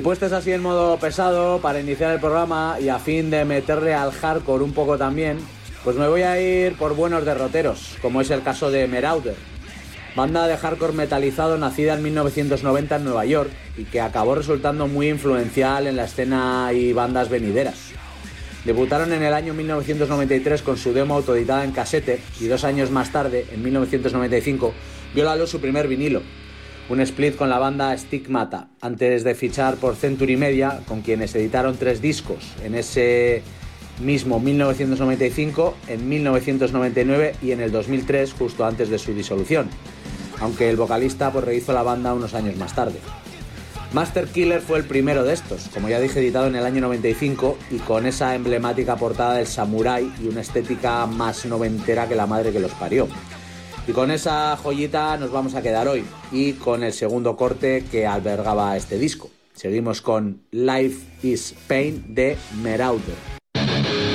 Y puestos así en modo pesado para iniciar el programa y a fin de meterle al hardcore un poco también, pues me voy a ir por buenos derroteros, como es el caso de Marauder, banda de hardcore metalizado nacida en 1990 en Nueva York y que acabó resultando muy influencial en la escena y bandas venideras. Debutaron en el año 1993 con su demo autoeditada en casete y 2 años más tarde, en 1995, vio la luz su primer vinilo, un split con la banda Stigmata, antes de fichar por Century Media, con quienes editaron 3 discos en ese mismo 1995, en 1999 y en el 2003, justo antes de su disolución, aunque el vocalista pues rehizo la banda unos años más tarde. Master Killer fue el primero de estos, como ya dije, editado en el año 95 y con esa emblemática portada del samurái y una estética más noventera que la madre que los parió. Y con esa joyita nos vamos a quedar hoy y con el segundo corte que albergaba este disco. Seguimos con Life is Pain de Marauder.